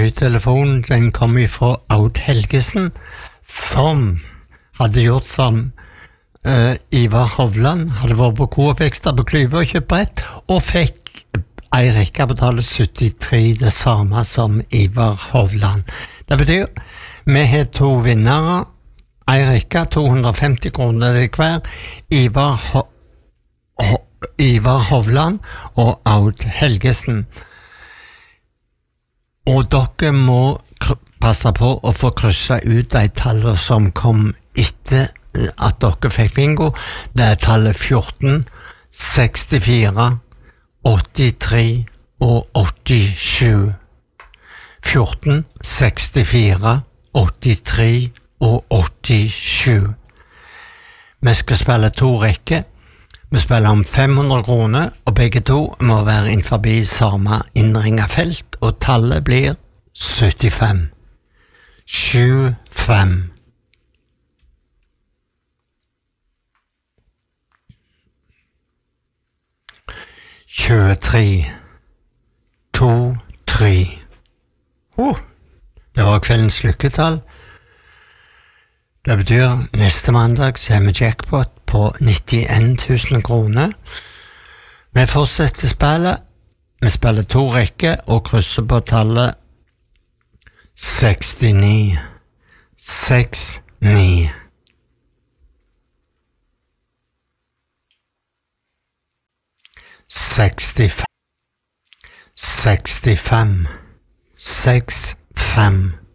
ny telefon, den kom fra Aud Helgesen, som hadde gjort som Ivar Hovland, hadde vært på Coop Extra på Klyve og kjøpt brett, og fikk Eirika betale 73, det samme som Ivar Hovland. Det betyr, vi har 2 vinnere, Eirika 250 kroner til hver, Ivar Hovland og Aud Helgesen. Og dere må passe på å få krysset ut de tallene som kom etter at dere fikk bingo. Det er tallet 14, 64, 83 og 87. 14, 64, 83 og 87. Vi skal spille 2 rekker. Vi spiller om 500 kroner, og begge to må være innenfor samme innringet felt, og tallet blir 75. 75. «23, 2, 3. Det var kveldens lykketall. Det betyr neste mandag så er vi jackpot på 91 000 kroner. Vi fortsetter spillet. Vi spiller 2 rekker og krysser på tallet 69. 69. 65. 65. 65.